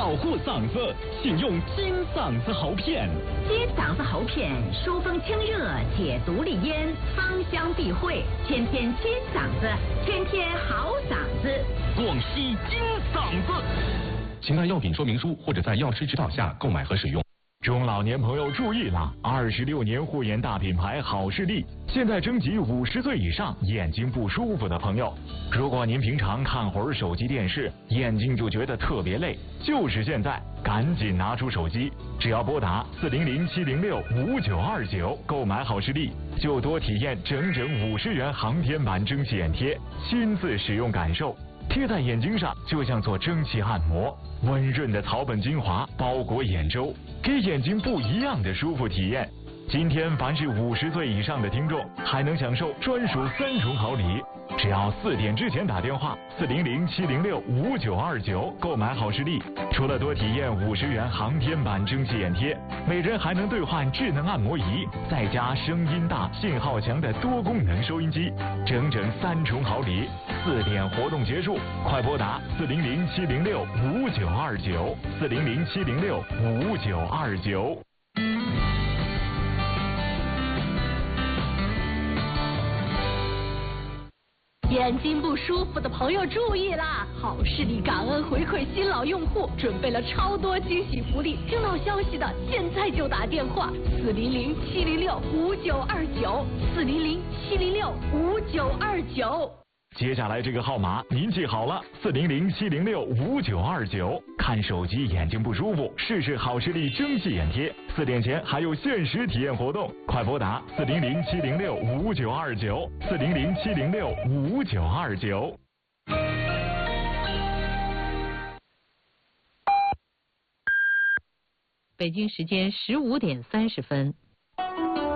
保护嗓子，请用金嗓子喉片。 金嗓子喉片疏风清热，解毒利咽，芳香避秽，天天金嗓子，天天好嗓子。 广西金嗓子。请按药品说明书或者在药师指导下购买和使用。 中老年朋友注意了！26年护眼大品牌好视力现在征集50岁以上眼睛不舒服的朋友。如果您平常看会儿手机电视，眼睛就觉得特别累，就是现在，赶紧拿出手机，只要拨打400-706-5929购买好视力，就多体验整整50元航天版蒸汽眼贴，亲自使用感受。贴在眼睛上就像做蒸汽按摩，温润的草本精华包裹眼周，给眼睛不一样的舒服体验。今天凡是50岁以上的听众还能享受专属3重好礼，只要4点之前打电话400-706-5929购买好视力，除了多体验50元航天版蒸汽眼贴，每人还能兑换智能按摩仪，再加声音大、信号强的多功能收音机，整整3重好礼。4点活动结束，快拨打400-706-5929 400-706-5929。 眼睛不舒服的朋友注意啦！好视力感恩回馈新老用户，准备了超多惊喜福利。听到消息的现在就打电话400-706-5929 400-706-5929。 接下来这个号码您记好了，400-706-5929。看手机眼睛不舒服，试试好视力蒸汽眼贴，4点前还有限时体验活动，快拨打400-706-5929 400-706-5929。 北京时间15点30分。